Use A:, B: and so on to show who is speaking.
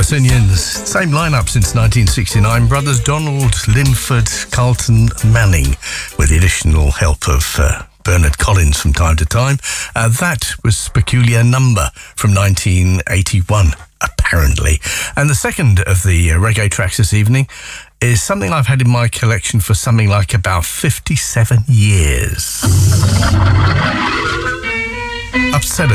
A: Carltonians, same lineup since 1969. Brothers Donald, Linford, Carlton, Manning, with the additional help of Bernard Collins from time to time. That was Peculiar Number from 1981, apparently. And the second of the reggae tracks this evening is something I've had in my collection for something like about 57 years. Upsetters.